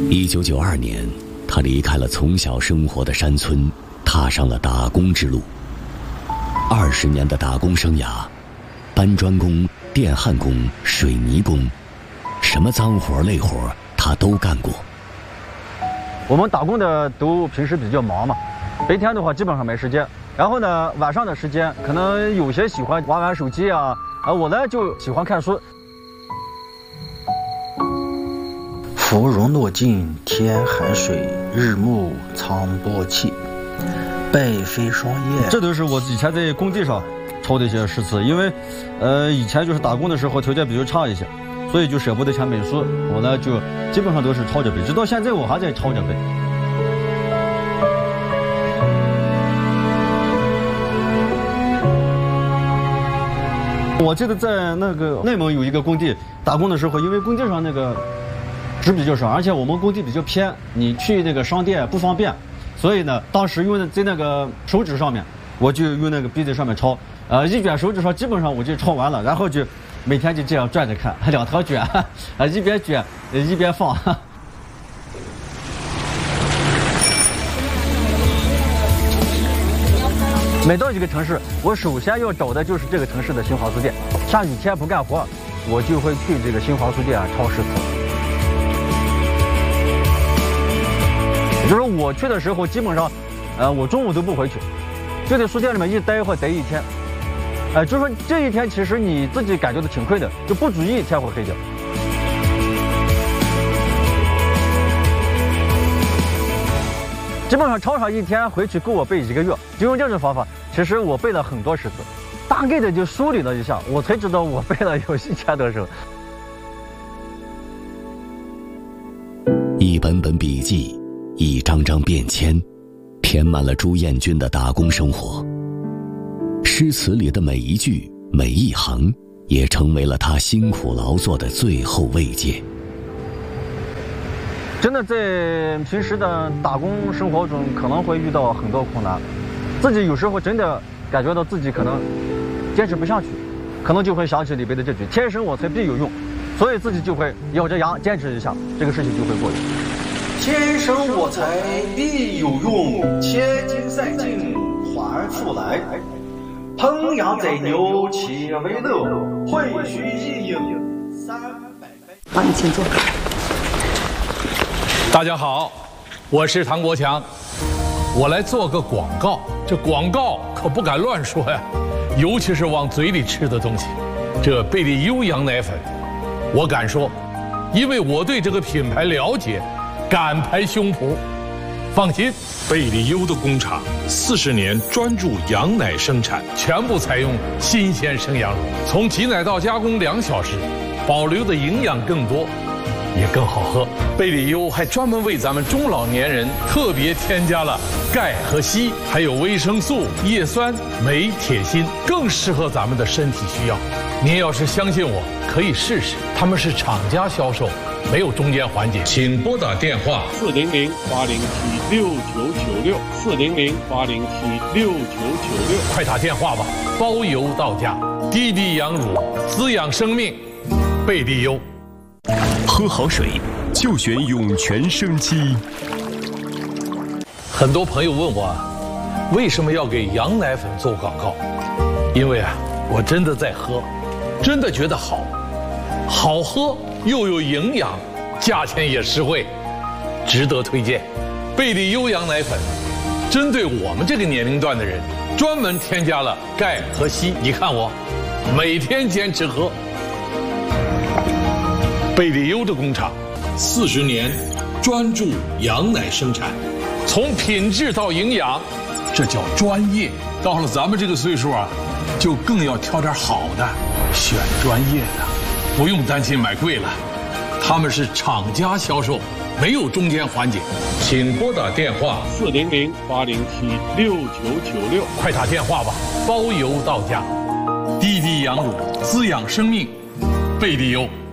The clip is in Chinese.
1992年，他离开了从小生活的山村，踏上了打工之路。20年的打工生涯，搬砖工、电焊工、水泥工，什么脏活累活他都干过。 我们打工的都平时比较忙嘛，白天的话基本上没时间，然后呢晚上的时间可能有些喜欢玩玩手机啊，我呢就喜欢看书。 芙蓉落尽天寒水，日暮苍波气，北飞霜叶。 这都是我以前在工地上抄的一些诗词，因为以前就是打工的时候条件比较差一些，所以就舍不得钱买书，我呢就基本上都是抄着背，直到现在我还在抄着背。我记得在那个内蒙有一个工地打工的时候，因为工地上那个纸比较少，而且我们工地比较偏，你去那个商店不方便，所以呢，当时用在那个手指上面，我就用那个笔在上面抄，一卷手指上基本上我就抄完了，然后就每天就这样转着看，2条卷，一边卷一边放。每到一个城市，我首先要找的就是这个城市的新华书店。下雨天不干活，我就会去这个新华书店抄诗词。就是我去的时候，基本上，我中午都不回去，就在书店里面一待会待一天。就说这一天其实你自己感觉到挺亏的，就不足以天会黑掉。基本上抄上一天回去够我背1个月，就用这种方法。其实我背了很多诗词，大概的就梳理了一下，我才知道我背了有1000多首。 一本本笔记，一张张便签，填满了朱彦军的打工生活。诗词里的每一句每一行，也成为了他辛苦劳作的最后慰藉。 真的在平时的打工生活中，可能会遇到很多困难，自己有时候真的感觉到自己可能坚持不下去，可能就会想起里边的这句"天生我材必有用"，所以自己就会咬着牙坚持一下，这个事情就会过去。 天生我材必有用，千金散尽还复来。烹羊宰牛且为乐，会须一饮300杯。 好，你请坐。 大家好，我是唐国强，我来做个广告。这广告可不敢乱说呀，尤其是往嘴里吃的东西。这贝利优羊奶粉，我敢说，因为我对这个品牌了解，敢拍胸脯。放心，贝利优的工厂40年专注羊奶生产，全部采用新鲜生羊乳，从挤奶到加工2小时，保留的营养更多。也更好喝。贝利优还专门为咱们中老年人特别添加了钙和硒，还有维生素、叶酸、镁、铁、锌，更适合咱们的身体需要。您要是相信我，可以试试。他们是厂家销售，没有中间环节。请拨打电话400-807-6996，400-807-6996，快打电话吧，包邮到家。滴滴羊乳，滋养生命，贝利优。 喝好水就选涌泉生机。 很多朋友问我，为什么要给羊奶粉做广告？因为我真的在喝，真的觉得好，好喝又有营养，价钱也实惠，值得推荐。贝利优羊奶粉，针对我们这个年龄段的人，专门添加了钙和硒。你看我，每天坚持喝。贝利优的工厂40年专注羊奶生产，从品质到营养，这叫专业。到了咱们这个岁数就更要挑点好的，选专业的，不用担心买贵了。他们是厂家销售，没有中间环节。请拨打电话400-807-6996，快打电话吧，包邮到家。滴滴羊乳，滋养生命，贝利优。